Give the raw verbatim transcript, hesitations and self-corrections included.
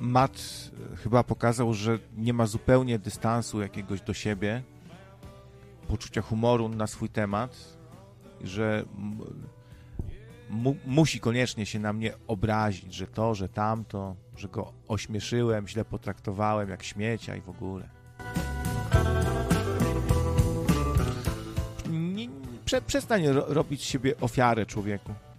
Matt chyba pokazał, że nie ma zupełnie dystansu jakiegoś do siebie, poczucia humoru na swój temat, że mu, musi koniecznie się na mnie obrazić, że to, że tamto, że go ośmieszyłem, źle potraktowałem, jak śmiecia i w ogóle. Nie, prze, przestań ro, robić z siebie ofiarę, człowieku.